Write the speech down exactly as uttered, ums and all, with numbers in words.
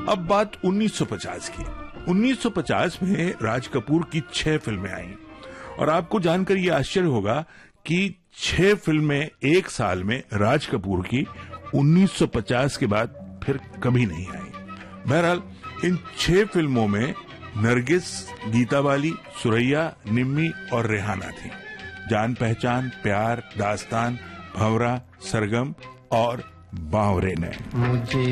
अब बात उन्नीस सौ पचास की। उन्नीस सौ पचास में राज कपूर की छह फिल्में आईं और आपको जानकर यह आश्चर्य होगा कि छह फिल्में एक साल में राज कपूर की उन्नीस सौ पचास के बाद फिर कभी नहीं आई। बहरहाल इन छह फिल्मों में नरगिस, गीता बाली, सुरैया, निम्मी और रेहाना थी। जान पहचान, प्यार, दास्तान, भंवरा, सरगम और बावरे ने।